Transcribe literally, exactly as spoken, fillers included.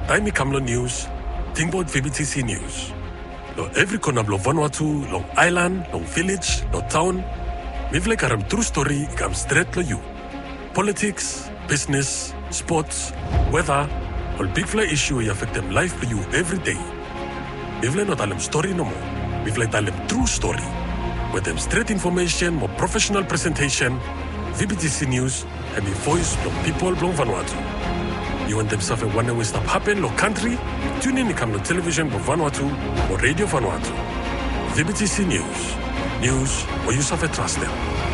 Taimi Kamlo News, Tingboard V B T C News. Lo every corner of Vanuatu, long island, long village, lo town. Mivle karam true story ikam straight lo you. Politics, business, sports, weather, all big fly issue I affect them life for you every day. Mivle not alem story no more. Mivle talem true story. With them straight information, more professional presentation, V B T C News, and the voice from people from Vanuatu. You want them suffer one way stuff happen, lo country, tune in come to television for Vanuatu or radio Vanuatu. V B T C News. News where you suffer trust them.